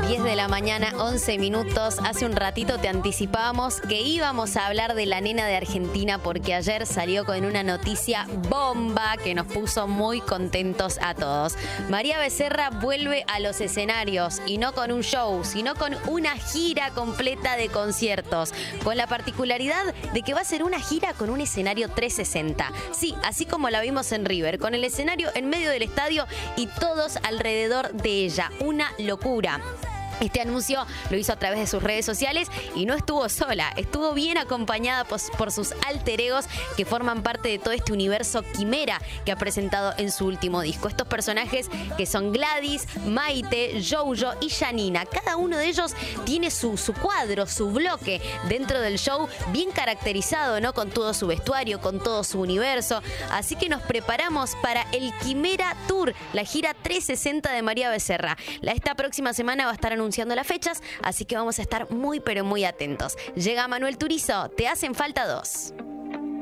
10 de la mañana, 11 minutos. Hace un ratito te anticipábamos que íbamos a hablar de la nena de Argentina porque ayer salió con una noticia bomba que nos puso muy contentos a todos. María Becerra vuelve a los escenarios y no con un show, sino con una gira completa de conciertos, con la particularidad de que va a ser una gira con un escenario 360. Sí, así como la vimos en River, con el escenario en medio del estadio y todos alrededor de ella. Una locura. Este anuncio lo hizo a través de sus redes sociales y no estuvo sola, estuvo bien acompañada por sus alter egos que forman parte de todo este universo quimera que ha presentado en su último disco. Estos personajes que son Gladys, Maite, Jojo y Janina. Cada uno de ellos tiene su cuadro, su bloque dentro del show bien caracterizado, ¿no? Con todo su vestuario, con todo su universo. Así que nos preparamos para el Quimera Tour, la gira 360 de María Becerra. Esta próxima semana va a estar anunciando las fechas, así que vamos a estar muy pero muy atentos. Llega Manuel Turizo, te hacen falta dos.